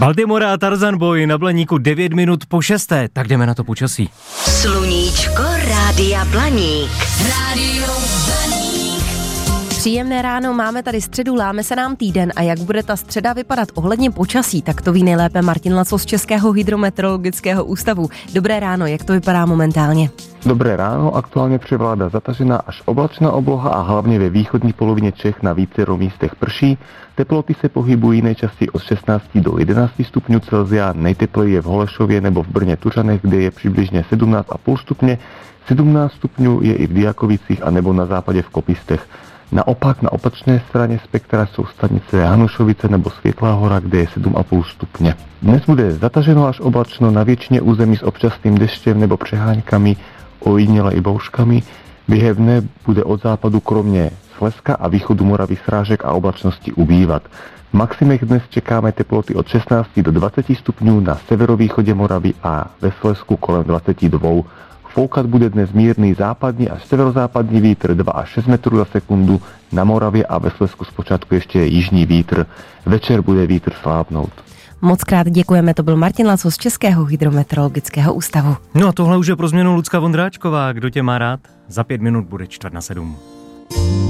Baltimore a Tarzan Boy na Blaníku 9 minut po 6. Tak jdeme na to počasí. Sluníčko Rádia Blaník. Rádio Blaník. Příjemné ráno, máme tady středu, láme se nám týden a jak bude ta středa vypadat ohledně počasí, tak to ví nejlépe Martin Laco z Českého hydrometeorologického ústavu. Dobré ráno, jak to vypadá momentálně? Dobré ráno, aktuálně převládá zatažená až oblačná obloha a hlavně ve východní polovině Čech na vícero místech prší. Teploty se pohybují nejčastěji od 16 do 11 stupňů Celsia, nejtepleji je v Holešově nebo v Brně Tuřanech, kde je přibližně 17,5 stupně, 17 stupňů je i v Diakovicích a nebo na západě v Kopistech. Naopak na opačné straně spektra jsou stanice Hanušovice nebo Světlá hora, kde je 7,5 stupně. Dnes bude zataženo až oblačno na většině území s občasným deštěm nebo přeháňkami, ojediněle i bouřkami. Během dne bude od západu kromě Slezska a východu Moravy srážek a oblačnosti ubývat. V maximech dnes čekáme teploty od 16 do 20 stupňů na severovýchodě Moravy a ve Slezsku kolem 22. Foukat bude dnes mírný západní až severozápadní vítr 2 až 6 metrů za sekundu, na Moravě a ve Slezsku zpočátku ještě jižní vítr. Večer bude vítr slábnout. Moc krát děkujeme, to byl Martin Laco z Českého hydrometeorologického ústavu. No a tohle už je pro změnu Lucka Vondráčková. Kdo tě má rád? Za 5 minut bude 6:45.